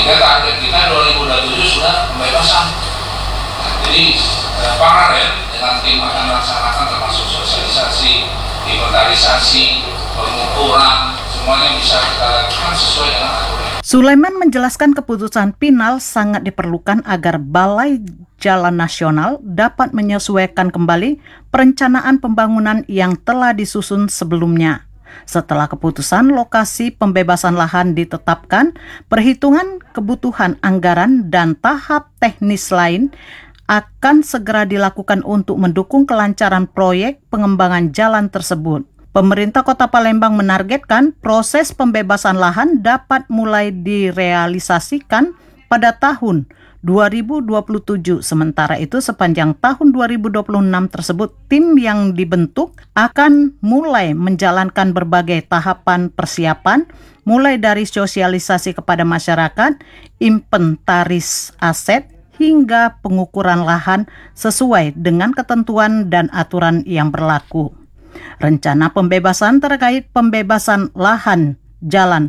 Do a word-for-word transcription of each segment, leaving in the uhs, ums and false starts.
Sehingga target kita dua ribu dua puluh tujuh sudah pembebasan. Nah, jadi eh, paralel dengan tim akan melaksanakan termasuk sosialisasi, inventarisasi, pengukuran, semuanya bisa kita lakukan sesuai dengan aturan. Sulaiman menjelaskan keputusan final sangat diperlukan agar Balai Jalan Nasional dapat menyesuaikan kembali perencanaan pembangunan yang telah disusun sebelumnya. Setelah keputusan lokasi pembebasan lahan ditetapkan, perhitungan kebutuhan anggaran dan tahap teknis lain akan segera dilakukan untuk mendukung kelancaran proyek pengembangan jalan tersebut. Pemerintah Kota Palembang menargetkan proses pembebasan lahan dapat mulai direalisasikan pada tahun dua ribu dua puluh tujuh. Sementara itu sepanjang tahun dua ribu dua puluh enam tersebut, tim yang dibentuk akan mulai menjalankan berbagai tahapan persiapan, mulai dari sosialisasi kepada masyarakat, inventaris aset, hingga pengukuran lahan sesuai dengan ketentuan dan aturan yang berlaku. Rencana pembebasan terkait pembebasan lahan jalan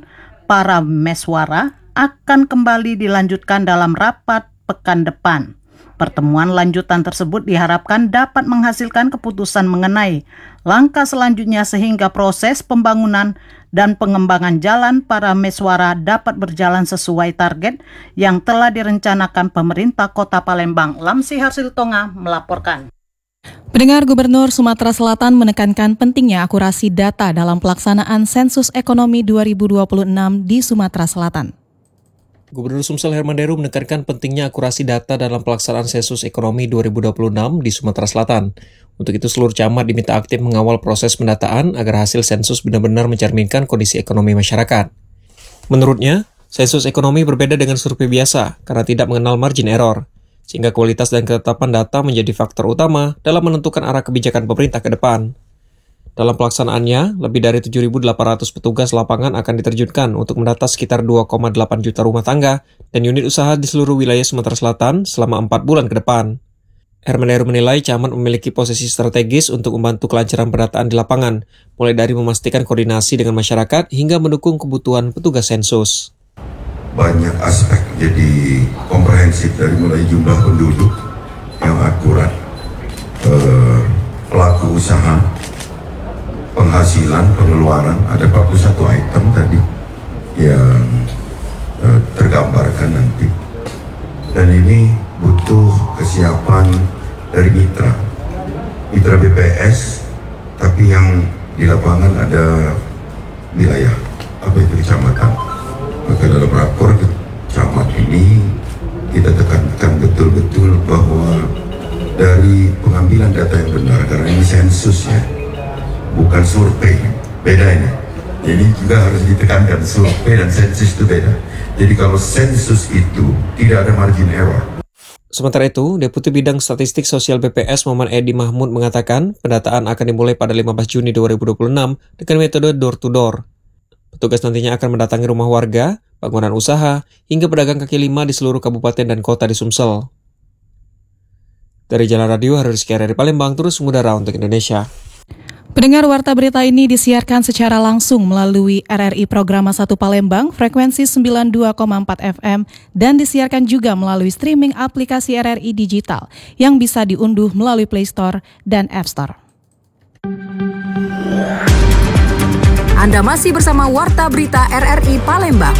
Parameswara akan kembali dilanjutkan dalam rapat pekan depan. Pertemuan lanjutan tersebut diharapkan dapat menghasilkan keputusan mengenai langkah selanjutnya sehingga proses pembangunan dan pengembangan jalan Parameswara dapat berjalan sesuai target yang telah direncanakan pemerintah Kota Palembang. Lamsi Harsiltonga melaporkan. Pendengar, Gubernur Sumatera Selatan menekankan pentingnya akurasi data dalam pelaksanaan sensus ekonomi dua ribu dua puluh enam di Sumatera Selatan. Gubernur Sumsel Herman Deru menekankan pentingnya akurasi data dalam pelaksanaan sensus ekonomi dua ribu dua puluh enam di Sumatera Selatan. Untuk itu seluruh camat diminta aktif mengawal proses pendataan agar hasil sensus benar-benar mencerminkan kondisi ekonomi masyarakat. Menurutnya, sensus ekonomi berbeda dengan survei biasa karena tidak mengenal margin error, sehingga kualitas dan ketetapan data menjadi faktor utama dalam menentukan arah kebijakan pemerintah ke depan. Dalam pelaksanaannya, lebih dari tujuh ribu delapan ratus petugas lapangan akan diterjunkan untuk mendata sekitar dua koma delapan juta rumah tangga dan unit usaha di seluruh wilayah Sumatera Selatan selama empat bulan ke depan. Herman Deru menilai camat memiliki posisi strategis untuk membantu kelancaran pendataan di lapangan, mulai dari memastikan koordinasi dengan masyarakat hingga mendukung kebutuhan petugas sensus. Banyak aspek jadi komprehensif dari mulai jumlah penduduk yang akurat, eh, pelaku usaha, penghasilan, pengeluaran, ada empat puluh satu item tadi yang eh, tergambarkan nanti. Dan ini butuh kesiapan dari mitra, mitra B P S, tapi yang di lapangan ada wilayah, apa itu kecamatan. Maka dalam rapor camat ini kita tekankan betul-betul bahwa dari pengambilan data yang benar, karena ini sensus ya, bukan survei, beda ini. Jadi juga harus ditekankan, survei dan sensus itu beda. Jadi kalau sensus itu tidak ada margin error. Sementara itu, Deputi Bidang Statistik Sosial B P S Muhammad Edi Mahmud mengatakan pendataan akan dimulai pada lima belas Juni dua ribu dua puluh enam dengan metode door-to-door. Petugas nantinya akan mendatangi rumah warga, bangunan usaha, hingga pedagang kaki lima di seluruh kabupaten dan kota di Sumsel. Dari Jalan Radio, Harus Rizky dari Palembang, terus mengudara untuk Indonesia. Pendengar, warta berita ini disiarkan secara langsung melalui R R I Programa satu Palembang, frekuensi sembilan puluh dua koma empat F M, dan disiarkan juga melalui streaming aplikasi R R I Digital yang bisa diunduh melalui Play Store dan App Store. Anda masih bersama Warta Berita R R I Palembang.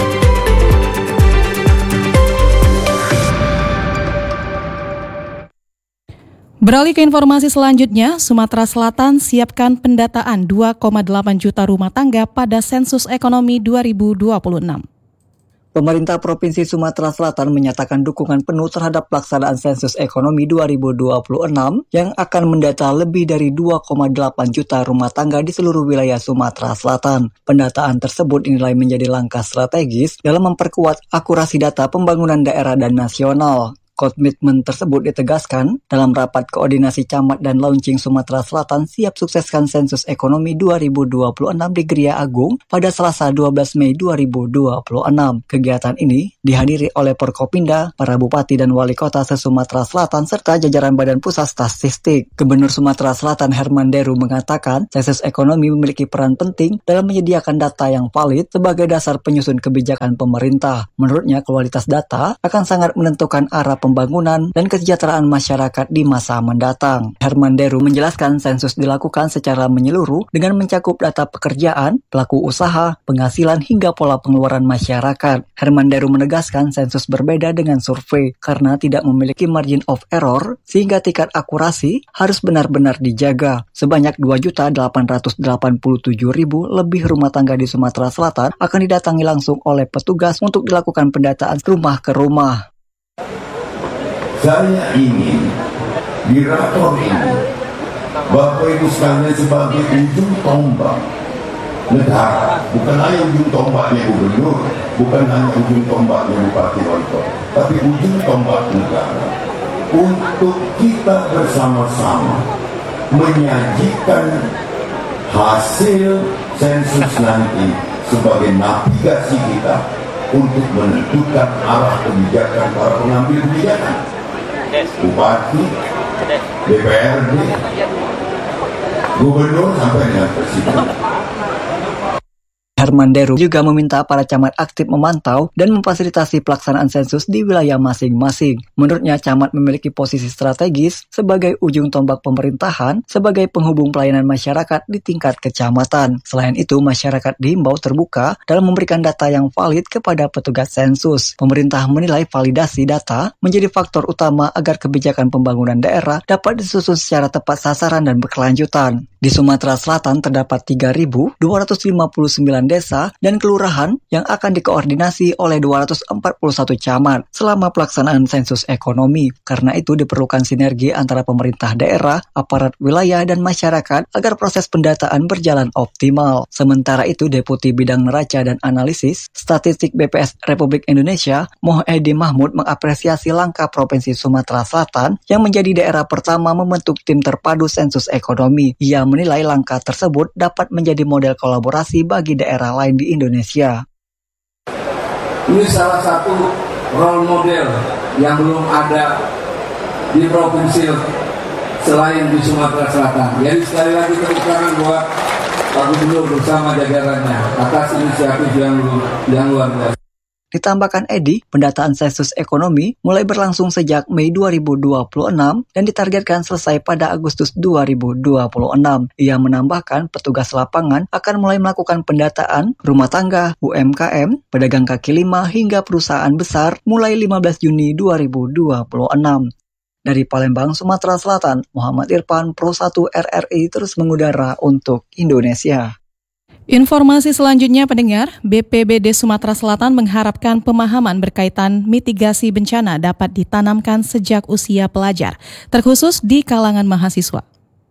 Beralih ke informasi selanjutnya, Sumatera Selatan siapkan pendataan dua koma delapan juta rumah tangga pada sensus ekonomi dua ribu dua puluh enam. Pemerintah Provinsi Sumatera Selatan menyatakan dukungan penuh terhadap pelaksanaan sensus ekonomi dua ribu dua puluh enam yang akan mendata lebih dari dua koma delapan juta rumah tangga di seluruh wilayah Sumatera Selatan. Pendataan tersebut dinilai menjadi langkah strategis dalam memperkuat akurasi data pembangunan daerah dan nasional. Komitmen tersebut ditegaskan dalam rapat koordinasi camat dan launching Sumatera Selatan siap sukseskan sensus ekonomi dua ribu dua puluh enam di Gria Agung pada Selasa dua belas Mei dua ribu dua puluh enam. Kegiatan ini dihadiri oleh Forkopimda, para bupati dan wali kota se-Sumatera Selatan serta jajaran Badan Pusat Statistik. Gubernur Sumatera Selatan Herman Deru mengatakan sensus ekonomi memiliki peran penting dalam menyediakan data yang valid sebagai dasar penyusun kebijakan pemerintah. Menurutnya, kualitas data akan sangat menentukan arah pembangunan dan kesejahteraan masyarakat di masa mendatang. Herman Deru menjelaskan sensus dilakukan secara menyeluruh dengan mencakup data pekerjaan, pelaku usaha, penghasilan hingga pola pengeluaran masyarakat. Herman Deru menegaskan sensus berbeda dengan survei karena tidak memiliki margin of error sehingga tingkat akurasi harus benar-benar dijaga. Sebanyak dua juta delapan ratus delapan puluh tujuh ribu lebih rumah tangga di Sumatera Selatan akan didatangi langsung oleh petugas untuk dilakukan pendataan rumah ke rumah. Saya ingin di rapor ini Bapak Ibu sekalian sebagai ujung tombak negara, bukan hanya ujung tombaknya gubernur, bukan hanya ujung tombaknya bupati wali kota, tapi ujung tombak negara untuk kita bersama-sama menyajikan hasil sensus nanti sebagai navigasi kita untuk menentukan arah kebijakan para pengambil kebijakan. Bupati, D P R D, gubernur sampai dengan presiden. Herman Deru juga meminta para camat aktif memantau dan memfasilitasi pelaksanaan sensus di wilayah masing-masing. Menurutnya, camat memiliki posisi strategis sebagai ujung tombak pemerintahan sebagai penghubung pelayanan masyarakat di tingkat kecamatan. Selain itu, masyarakat diimbau terbuka dalam memberikan data yang valid kepada petugas sensus. Pemerintah menilai validasi data menjadi faktor utama agar kebijakan pembangunan daerah dapat disusun secara tepat sasaran dan berkelanjutan. Di Sumatera Selatan terdapat tiga ribu dua ratus lima puluh sembilan desa dan kelurahan yang akan dikoordinasi oleh dua ratus empat puluh satu camat selama pelaksanaan sensus ekonomi. Karena itu diperlukan sinergi antara pemerintah daerah, aparat wilayah, dan masyarakat agar proses pendataan berjalan optimal. Sementara itu, Deputi Bidang Neraca dan Analisis Statistik B P S Republik Indonesia, Mohyedi Mahmud, mengapresiasi langkah Provinsi Sumatera Selatan yang menjadi daerah pertama membentuk tim terpadu sensus ekonomi. Ia menilai langkah tersebut dapat menjadi model kolaborasi bagi daerah lain di Indonesia. Ini salah satu role model yang belum ada di provinsi selain di Sumatera Selatan. Jadi sekali lagi tepuk tangan buat Pak Gubernur bersama jajarannya atas inisiatif yang, yang luar biasa. Ditambahkan Edi, pendataan sensus ekonomi mulai berlangsung sejak Mei dua ribu dua puluh enam dan ditargetkan selesai pada Agustus dua ribu dua puluh enam. Ia menambahkan petugas lapangan akan mulai melakukan pendataan rumah tangga, U M K M, pedagang kaki lima hingga perusahaan besar mulai lima belas Juni dua ribu dua puluh enam. Dari Palembang, Sumatera Selatan, Muhammad Irfan, Pro satu R R I terus mengudara untuk Indonesia. Informasi selanjutnya, pendengar, B P B D Sumatera Selatan mengharapkan pemahaman berkaitan mitigasi bencana dapat ditanamkan sejak usia pelajar, terkhusus di kalangan mahasiswa.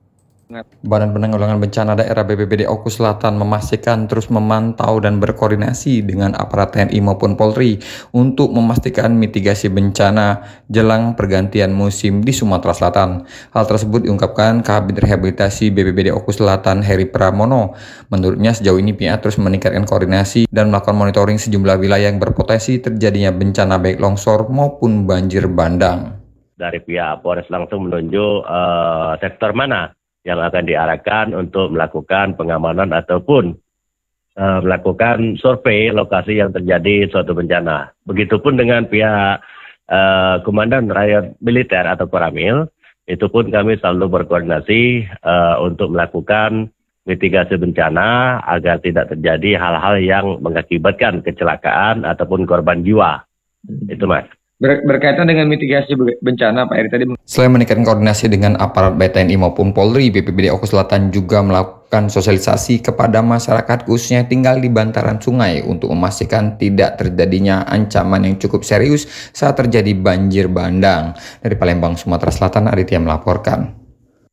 Badan Penanggulangan Bencana Daerah B P B D Oku Selatan memastikan terus memantau dan berkoordinasi dengan aparat T N I maupun Polri untuk memastikan mitigasi bencana jelang pergantian musim di Sumatera Selatan. Hal tersebut diungkapkan Kabid Rehabilitasi B P B D Oku Selatan Heri Pramono. Menurutnya sejauh ini pihak terus meningkatkan koordinasi dan melakukan monitoring sejumlah wilayah yang berpotensi terjadinya bencana baik longsor maupun banjir bandang. Dari pihak Polres langsung menunjuk uh, sektor mana yang akan diarahkan untuk melakukan pengamanan ataupun uh, melakukan survei lokasi yang terjadi suatu bencana. Begitupun dengan pihak uh, Komandan Rakyat Militer atau Koramil, itu pun kami selalu berkoordinasi uh, untuk melakukan mitigasi bencana agar tidak terjadi hal-hal yang mengakibatkan kecelakaan ataupun korban jiwa. Itu Mas. Ber- berkaitan dengan mitigasi bencana, Pak Eri tadi. Selain meningkatkan koordinasi dengan aparat T N I maupun Polri, B P B D Oku Selatan juga melakukan sosialisasi kepada masyarakat khususnya yang tinggal di bantaran sungai untuk memastikan tidak terjadinya ancaman yang cukup serius saat terjadi banjir bandang. Dari Palembang, Sumatera Selatan, Aditya melaporkan.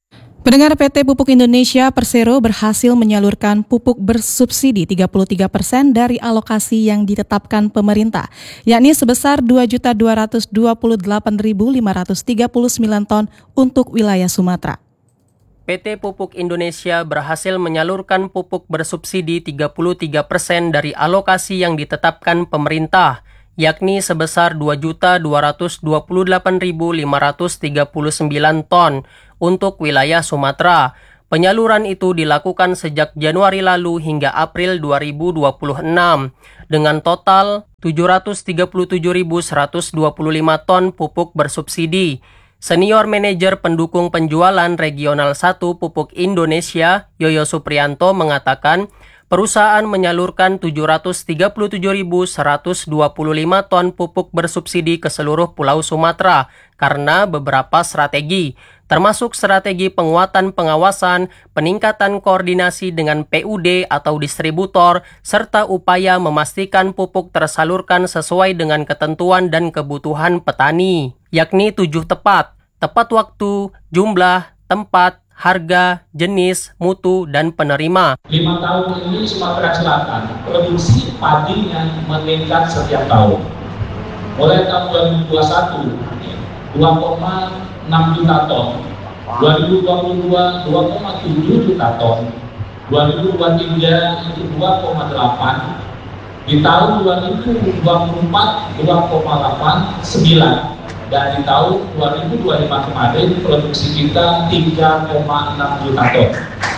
Pendengar, P T Pupuk Indonesia Persero berhasil menyalurkan pupuk bersubsidi tiga puluh tiga persen dari alokasi yang ditetapkan pemerintah, yakni sebesar dua juta dua ratus dua puluh delapan ribu lima ratus tiga puluh sembilan ton untuk wilayah Sumatera. P T Pupuk Indonesia berhasil menyalurkan pupuk bersubsidi tiga puluh tiga persen dari alokasi yang ditetapkan pemerintah, yakni sebesar dua juta dua ratus dua puluh delapan ribu lima ratus tiga puluh sembilan ton untuk wilayah Sumatera. Penyaluran itu dilakukan sejak Januari lalu hingga April dua ribu dua puluh enam dengan total tujuh ratus tiga puluh tujuh ribu seratus dua puluh lima ton pupuk bersubsidi. Senior Manajer Pendukung Penjualan Regional satu Pupuk Indonesia, Yoyo Supriyanto, mengatakan perusahaan menyalurkan tujuh ratus tiga puluh tujuh ribu seratus dua puluh lima ton pupuk bersubsidi ke seluruh Pulau Sumatera karena beberapa strategi, termasuk strategi penguatan pengawasan, peningkatan koordinasi dengan P U D atau distributor, serta upaya memastikan pupuk tersalurkan sesuai dengan ketentuan dan kebutuhan petani, yakni tujuh tepat, tepat waktu, jumlah, tempat, harga, jenis, mutu, dan penerima. Lima tahun ini Sumatera Selatan produksi padinya meningkat setiap tahun. Mulai tahun dua ribu dua puluh satu dua koma enam juta ton, dua ribu dua puluh dua dua koma tujuh juta ton, dua ribu dua puluh tiga itu dua koma delapan, di tahun dua ribu dua puluh empat dua koma delapan sembilan. Dan di tahun dua ribu dua puluh lima kemarin produksi kita tiga koma enam juta ton.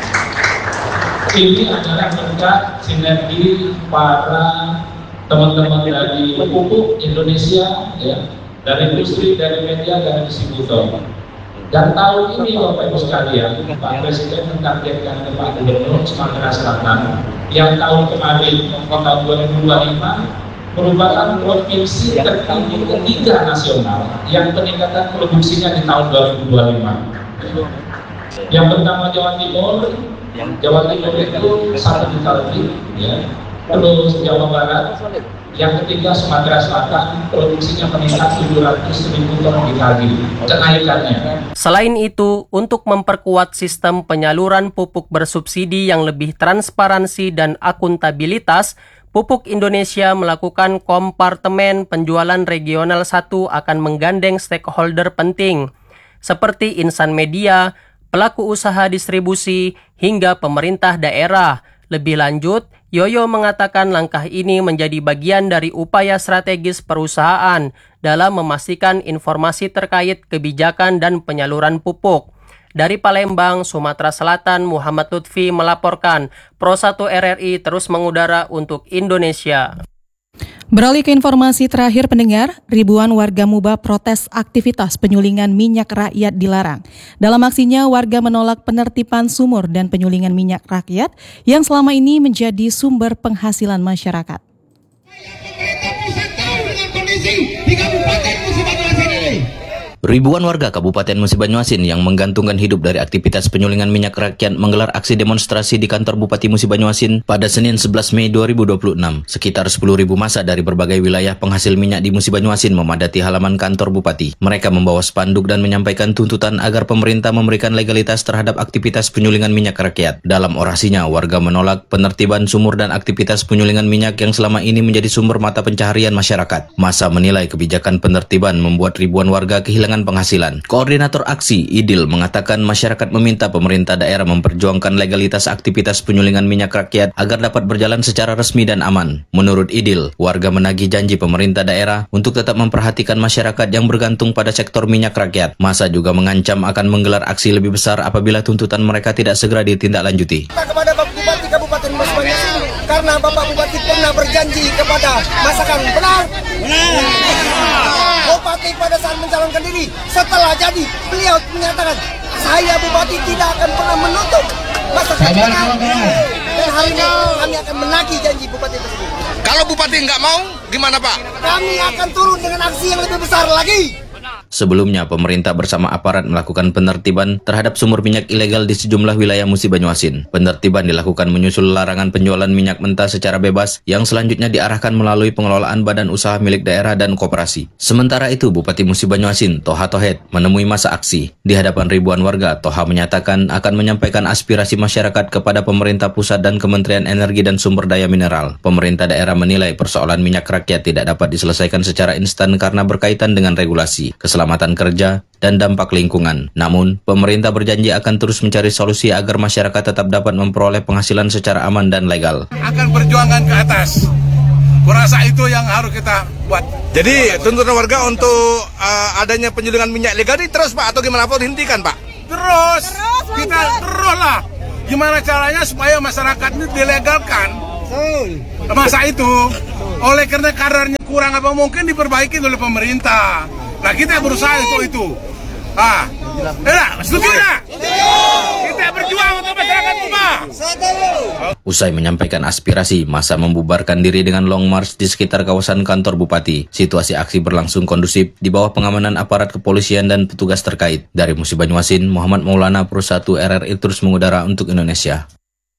Ini adalah berkat sinergi para teman-teman dari pupuk Indonesia, ya, dari industri, dari media, dari distributor. Dan tahun ini Bapak Ibu sekalian, Pak Presiden mentargetkan ke Pak Gubernur Sumatera Selatan yang tahun kemarin tahun dua ribu dua puluh lima merupakan provinsi tertinggi ketiga nasional yang peningkatan produksinya di tahun dua ribu dua puluh lima. Yang pertama Jawa Timur, Jawa Timur itu satu juta lebih, ya. Terus Jawa Barat, yang ketiga Sumatera Selatan, produksinya meningkat tujuh ratus ribu ton dikali kenaikannya. Selain itu, untuk memperkuat sistem penyaluran pupuk bersubsidi yang lebih transparansi dan akuntabilitas, Pupuk Indonesia melakukan kompartemen penjualan regional satu akan menggandeng stakeholder penting, seperti insan media, pelaku usaha distribusi, hingga pemerintah daerah. Lebih lanjut, Yoyo mengatakan langkah ini menjadi bagian dari upaya strategis perusahaan dalam memastikan informasi terkait kebijakan dan penyaluran pupuk. Dari Palembang, Sumatera Selatan, Muhammad Lutfi melaporkan, Pro satu R R I terus mengudara untuk Indonesia. Beralih ke informasi terakhir pendengar, ribuan warga Muba protes aktivitas penyulingan minyak rakyat dilarang. Dalam aksinya, warga menolak penertiban sumur dan penyulingan minyak rakyat yang selama ini menjadi sumber penghasilan masyarakat. Ribuan warga Kabupaten Musi Banyuasin yang menggantungkan hidup dari aktivitas penyulingan minyak rakyat menggelar aksi demonstrasi di kantor Bupati Musi Banyuasin pada Senin sebelas Mei dua ribu dua puluh enam. Sekitar sepuluh ribu massa dari berbagai wilayah penghasil minyak di Musi Banyuasin memadati halaman kantor Bupati. Mereka membawa spanduk dan menyampaikan tuntutan agar pemerintah memberikan legalitas terhadap aktivitas penyulingan minyak rakyat. Dalam orasinya, warga menolak penertiban sumur dan aktivitas penyulingan minyak yang selama ini menjadi sumber mata pencaharian masyarakat. Massa menilai kebijakan penertiban membuat ribuan warga kehilangan penghasilan. Koordinator aksi, Idil, mengatakan masyarakat meminta pemerintah daerah memperjuangkan legalitas aktivitas penyulingan minyak rakyat agar dapat berjalan secara resmi dan aman. Menurut Idil, warga menagih janji pemerintah daerah untuk tetap memperhatikan masyarakat yang bergantung pada sektor minyak rakyat. Massa juga mengancam akan menggelar aksi lebih besar apabila tuntutan mereka tidak segera ditindaklanjuti. Kepada Bapak Bupati Kabupaten Musi Banyuasin, karena Bapak Bupati pernah berjanji kepada masyarakat, benar? Benar. Bupati pada saat mencalonkan diri, setelah jadi, beliau menyatakan, saya Bupati tidak akan pernah menutup masyarakat kita. Dan hari ini kami akan menagih janji Bupati tersebut. Kalau Bupati nggak mau, gimana Pak? Kami akan turun dengan aksi yang lebih besar lagi. Sebelumnya, pemerintah bersama aparat melakukan penertiban terhadap sumur minyak ilegal di sejumlah wilayah Musi Banyuasin. Penertiban dilakukan menyusul larangan penjualan minyak mentah secara bebas yang selanjutnya diarahkan melalui pengelolaan badan usaha milik daerah dan koperasi. Sementara itu, Bupati Musi Banyuasin, Toha Tohet, menemui masa aksi. Di hadapan ribuan warga, Toha menyatakan akan menyampaikan aspirasi masyarakat kepada pemerintah pusat dan Kementerian Energi dan Sumber Daya Mineral. Pemerintah daerah menilai persoalan minyak rakyat tidak dapat diselesaikan secara instan karena berkaitan dengan regulasi, keselamatan kerja, dan dampak lingkungan. Namun, pemerintah berjanji akan terus mencari solusi agar masyarakat tetap dapat memperoleh penghasilan secara aman dan legal. Akan perjuangan ke atas. Kurasa itu yang harus kita buat. Jadi tuntutan warga untuk uh, adanya penyulingan minyak ilegal ini terus Pak, atau gimana Pak, dihentikan Pak? Terus, terus kita terus lah. Gimana caranya supaya masyarakat ini dilegalkan? Masa itu, oleh karena kadarnya kurang apa mungkin diperbaiki oleh pemerintah. Nah kita berusaha untuk itu. Ah, enak, setuju tak? Kita berjuang untuk masyarakat rumah. Usai menyampaikan aspirasi, masa membubarkan diri dengan long march di sekitar kawasan kantor Bupati. Situasi aksi berlangsung kondusif di bawah pengamanan aparat kepolisian dan petugas terkait. Dari Musi Banyuasin, Muhammad Maulana, Pro satu R R I terus mengudara untuk Indonesia.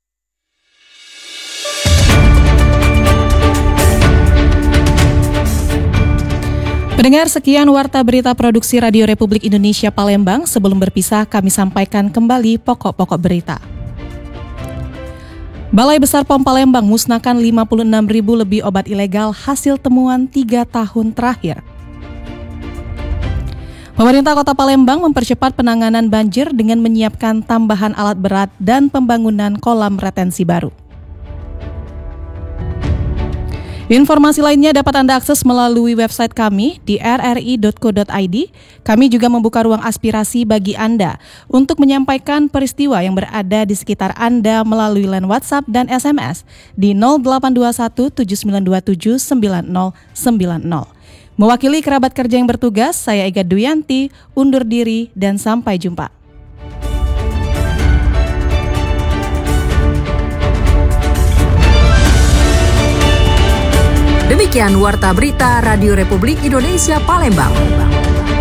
Pendengar, sekian Warta Berita Produksi Radio Republik Indonesia Palembang. Sebelum berpisah, kami sampaikan kembali pokok-pokok berita. Balai Besar P O M Palembang musnahkan lima puluh enam ribu lebih obat ilegal hasil temuan tiga tahun terakhir. Pemerintah Kota Palembang mempercepat penanganan banjir dengan menyiapkan tambahan alat berat dan pembangunan kolam retensi baru. Informasi lainnya dapat Anda akses melalui website kami di r r i dot co dot i d. Kami juga membuka ruang aspirasi bagi Anda untuk menyampaikan peristiwa yang berada di sekitar Anda melalui line WhatsApp dan S M S di nol delapan dua satu tujuh sembilan dua tujuh sembilan nol sembilan nol. Mewakili kerabat kerja yang bertugas, saya Ega Duyanti, undur diri dan sampai jumpa. Demikian Warta Berita Radio Republik Indonesia Palembang.